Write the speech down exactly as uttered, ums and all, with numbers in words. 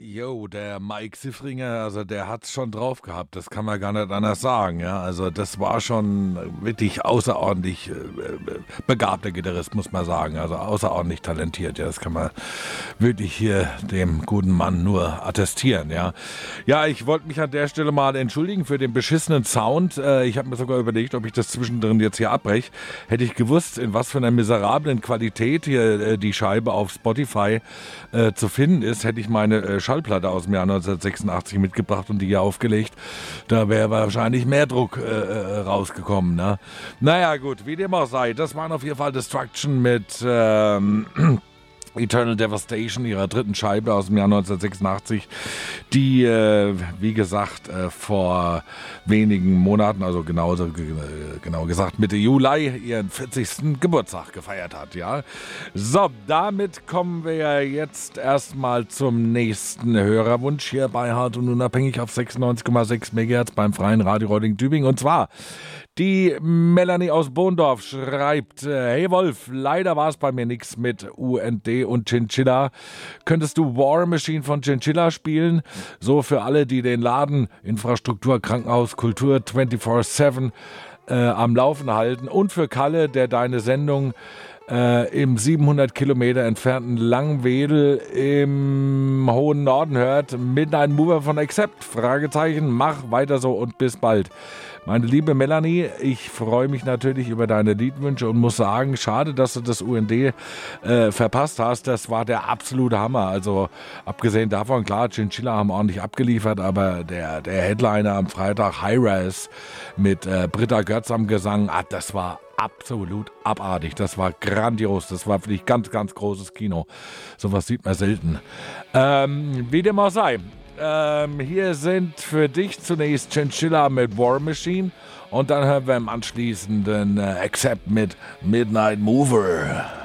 Jo, der Mike Siffringer, also der hat's schon drauf gehabt, das kann man gar nicht anders sagen, ja. Also das war schon wirklich außerordentlich äh, begabter Gitarrist, muss man sagen. Also außerordentlich talentiert, ja. Das kann man wirklich hier dem guten Mann nur attestieren, ja. Ja, ich wollte mich an der Stelle mal entschuldigen für den beschissenen Sound. Äh, ich habe mir sogar überlegt, ob ich das zwischendrin jetzt hier abbreche. Hätte ich gewusst, in was für einer miserablen Qualität hier äh, die Scheibe auf Spotify äh, zu finden ist, hätte ich meine äh, Schallplatte aus dem Jahr neunzehnhundertsechsundachtzig mitgebracht und die hier aufgelegt. Da wäre wahrscheinlich mehr Druck äh, äh, rausgekommen. Ne? Naja gut, wie dem auch sei. Das waren auf jeden Fall Destruction mit ähm, Eternal Devastation, ihrer dritten Scheibe aus dem Jahr neunzehnhundertsechsundachtzig, die, äh, wie gesagt, äh, vor wenigen Monaten, also genau, äh, genau gesagt Mitte Juli, ihren vierzigsten Geburtstag gefeiert hat, ja. So, damit kommen wir ja jetzt erstmal zum nächsten Hörerwunsch hier bei Hart und Unabhängig auf sechsundneunzig Komma sechs Megahertz beim Freien Radio Reutlingen-Tübingen, und zwar die Melanie aus Bohndorf schreibt: Hey Wolf, leider war es bei mir nichts mit U N D und Chinchilla. Könntest du War Machine von Chinchilla spielen? So für alle, die den Laden, Infrastruktur, Krankenhaus, Kultur vierundzwanzig sieben äh, am Laufen halten, und für Kalle, der deine Sendung äh, im siebenhundert Kilometer entfernten Langwedel im hohen Norden hört. Midnight Mover von Accept? Fragezeichen. Mach weiter so und bis bald. Meine liebe Melanie, ich freue mich natürlich über deine Liedwünsche und muss sagen, schade, dass du das U N D äh, verpasst hast. Das war der absolute Hammer. Also abgesehen davon, klar, Chinchilla haben ordentlich abgeliefert, aber der, der Headliner am Freitag, Hi-Raz mit äh, Britta Götz am Gesang, ah, das war absolut abartig. Das war grandios. Das war für dich ganz, ganz großes Kino. Sowas sieht man selten. Ähm, wie dem auch sei. Ähm, hier sind für dich zunächst Chinchilla mit War Machine und dann hören wir im anschließenden äh, Accept mit Midnight Mover.